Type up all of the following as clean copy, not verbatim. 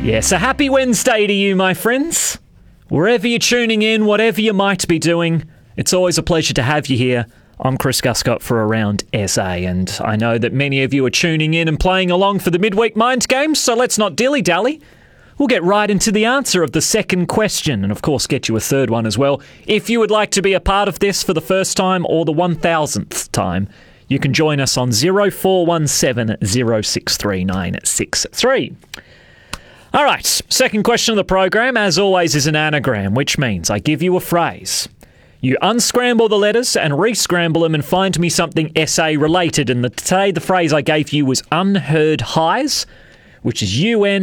Yes, a happy Wednesday to you, my friends. Wherever you're tuning in, whatever you might be doing, it's always a pleasure to have you here. I'm Chris Guscott for Around SA, and I know that many of you are tuning in and playing along for the midweek mind games, so let's not dilly-dally. We'll get right into the answer of the second question, and of course get you a third one as well. If you would like to be a part of this for the first time or the 1000th time, you can join us on 0417 063 963. All right, second question of the program, as always, is an anagram, which means I give you a phrase. You unscramble the letters and re-scramble them and find me something SA related. And today the phrase I gave you was unheard highs, which is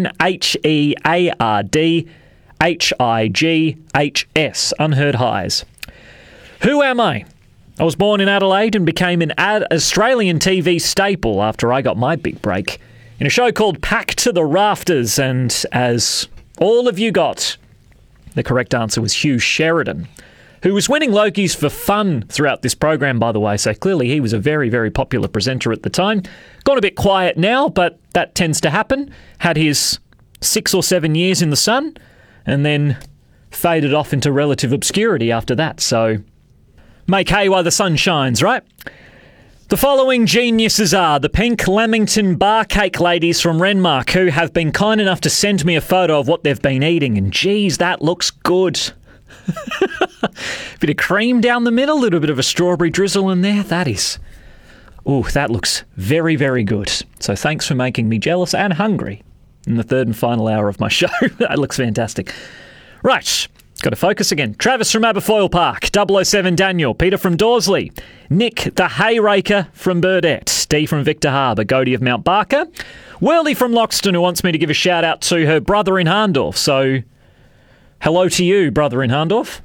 UNHEARDHIGHS, unheard highs. Who am I? I was born in Adelaide and became an Australian TV staple after I got my big break in a show called Pack to the Rafters, and as all of you got, the correct answer was Hugh Sheridan, who was winning Lokies for fun throughout this program, by the way, so clearly he was a very, very popular presenter at the time. Gone a bit quiet now, but that tends to happen. Had his 6 or 7 years in the sun, and then faded off into relative obscurity after that, so make hay while the sun shines, right? The following geniuses are the Pink Lamington Bar Cake ladies from Renmark, who have been kind enough to send me a photo of what they've been eating, and geez, that looks good. Bit of cream down the middle, a little bit of a strawberry drizzle in there. That looks very, very good. So thanks for making me jealous and hungry in the third and final hour of my show. That looks fantastic. Right, got to focus again. Travis from Aberfoyle Park, 007 Daniel, Peter from Dorsley, Nick the Hayraker from Burdett, Dee from Victor Harbour, Godey of Mount Barker, Whirly from Loxton, who wants me to give a shout out to her brother in Harndorf. So hello to you, brother in Harndorf.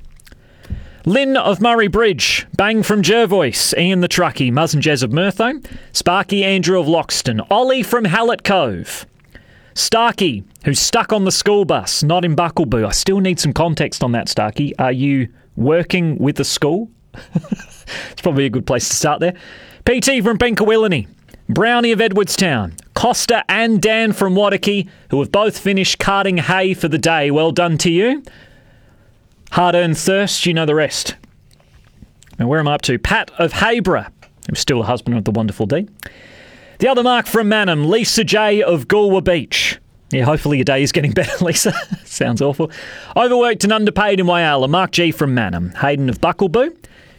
Lynn of Murray Bridge, Bang from Jervois, Ian the Truckie, Muzz and Jez of Mertho, Sparky Andrew of Loxton, Ollie from Hallett Cove, Starkey, who's stuck on the school bus, not in Buckleboo. I still need some context on that, Starkey. Are you working with the school? It's probably a good place to start there. PT from Penkawillany, Brownie of Edwardstown, Costa and Dan from Wadaki, who have both finished carting hay for the day. Well done to you. Hard-earned thirst, you know the rest. Now, where am I up to? Pat of Hayborough, who's still the husband of the wonderful Dee. The other Mark from Mannum, Lisa J of Goolwa Beach. Yeah, hopefully your day is getting better, Lisa. Sounds awful. Overworked and underpaid in Whyalla, Mark G from Mannum. Hayden of Buckleboo.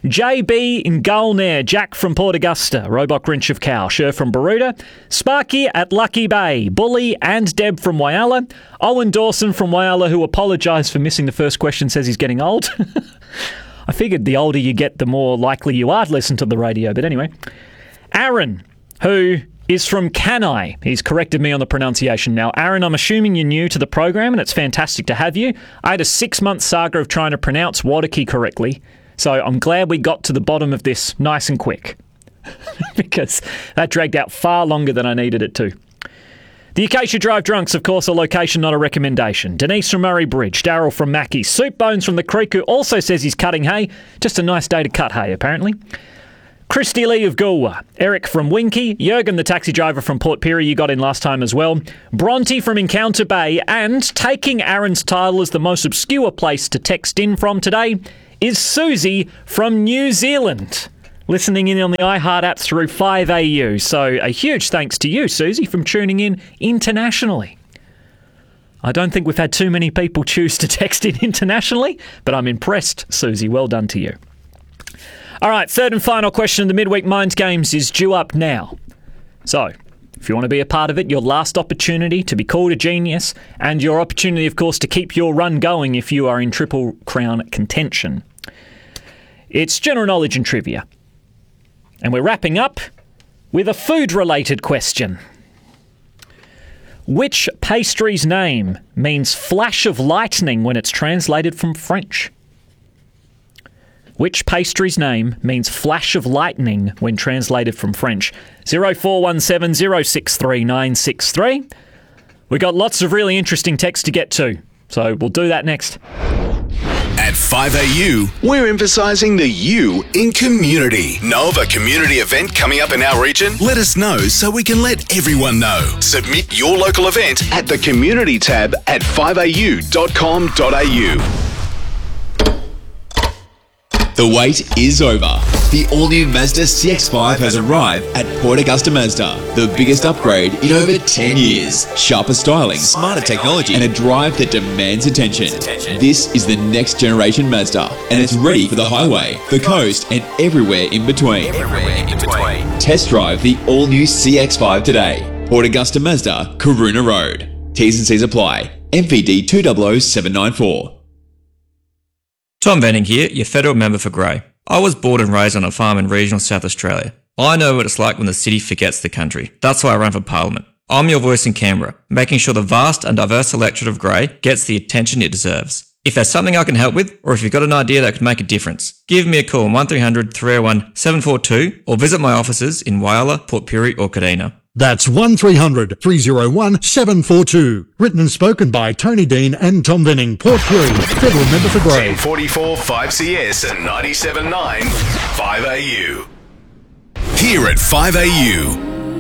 JB in Gulnair, Jack from Port Augusta, Roebuck Grinch of Cow, Sher from Baroota, Sparky at Lucky Bay, Bully and Deb from Whyalla, Owen Dawson from Whyalla, who apologised for missing the first question, says he's getting old. I figured the older you get, the more likely you are to listen to the radio, but anyway. Aaron, who is from Canai. He's corrected me on the pronunciation. Now, Aaron, I'm assuming you're new to the program, and it's fantastic to have you. I had a 6-month saga of trying to pronounce Wadaki correctly, so I'm glad we got to the bottom of this nice and quick, because that dragged out far longer than I needed it to. The Acacia Drive Drunks, of course, a location, not a recommendation. Denise from Murray Bridge, Daryl from Mackie, Soup Bones from the Creek, who also says he's cutting hay. Just a nice day to cut hay, apparently. Christy Lee of Goolwa, Eric from Winky, Jurgen the taxi driver from Port Pirie, you got in last time as well, Bronte from Encounter Bay, and taking Aaron's title as the most obscure place to text in from today is Susie from New Zealand, listening in on the iHeart app through 5AU. So a huge thanks to you, Susie, from tuning in internationally. I don't think we've had too many people choose to text in internationally, but I'm impressed, Susie. Well done to you. All right, third and final question of the Midweek Mind Games is due up now. So, if you want to be a part of it, your last opportunity to be called a genius, and your opportunity, of course, to keep your run going if you are in Triple Crown contention. It's general knowledge and trivia. And we're wrapping up with a food-related question. Which pastry's name means flash of lightning when it's translated from French? Which pastry's name means flash of lightning when translated from French? 0417 063 963. We got lots of really interesting text to get to, so we'll do that next. At 5AU, we're emphasising the U in community. Know of a community event coming up in our region? Let us know so we can let everyone know. Submit your local event at the community tab at 5au.com.au. The wait is over. The all-new Mazda CX-5 has arrived at Port Augusta Mazda. The biggest upgrade in over 10 years. Sharper styling, smarter technology, and a drive that demands attention. This is the next generation Mazda, and it's ready for the highway, the coast, and everywhere in between. Test drive the all-new CX-5 today. Port Augusta Mazda, Karuna Road. T's and C's apply. MVD 200794. Tom Venning here, your federal member for Grey. I was born and raised on a farm in regional South Australia. I know what it's like when the city forgets the country. That's why I run for Parliament. I'm your voice in Canberra, making sure the vast and diverse electorate of Grey gets the attention it deserves. If there's something I can help with, or if you've got an idea that could make a difference, give me a call on 1300 301 742 or visit my offices in Whyalla, Port Pirie or Kadina. That's 1300 301 742. Written and spoken by Tony Dean and Tom Venning, Port Pirie, Federal Member for Grey. 1044 5CS and 97.9 5AU. Here at 5AU,